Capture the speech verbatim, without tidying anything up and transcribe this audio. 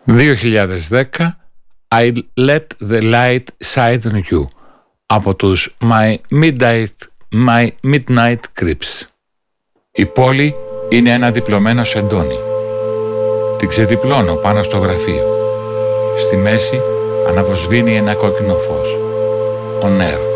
δύο χιλιάδες δέκα I Let the Light Shine on You από τους My Midnight, My Midnight Creeps. Η πόλη είναι ένα διπλωμένο σεντόνι. Την ξεδιπλώνω πάνω στο γραφείο. Στη μέση αναβοσβήνει ένα κόκκινο φως. Ο νερ.